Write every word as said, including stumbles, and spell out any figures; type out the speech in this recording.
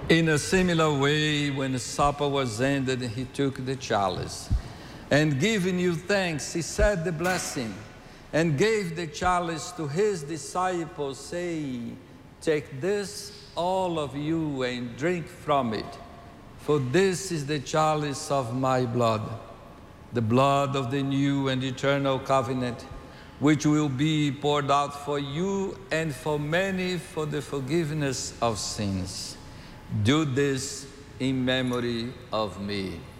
In a similar way, when the supper was ended, he took the chalice, and giving you thanks, he said the blessing, and gave the chalice to his disciples, saying, "Take this, all of you, and drink from it, for this is the chalice of my blood, the blood of the new and eternal covenant, which will be poured out for you and for many for the forgiveness of sins. Do this in memory of me."